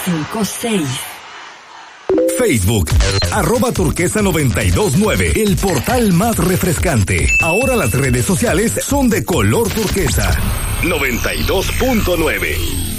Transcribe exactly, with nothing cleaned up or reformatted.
cinco seis. Facebook, arroba turquesa noventa y dos nueve, el portal más refrescante. Ahora las redes sociales son de color turquesa. noventa y dos punto nueve.